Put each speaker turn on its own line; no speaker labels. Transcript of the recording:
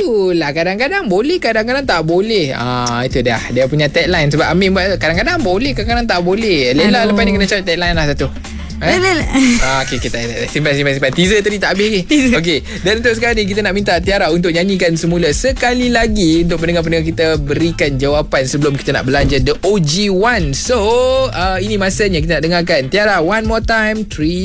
itulah, kadang-kadang boleh, kadang-kadang tak boleh. Itu dah dia punya tagline. Sebab Amin buat kadang-kadang boleh, kadang-kadang tak boleh. Lela lepas ni kena cari tagline lah satu. Okay, kita simpan. Teaser tadi tak habis lagi. Okay, dan untuk sekarang ni kita nak minta Tiara untuk nyanyikan semula sekali lagi untuk pendengar-pendengar kita berikan jawapan sebelum kita nak belanja The OG One. So ini masanya kita nak dengarkan Tiara, one more time, 3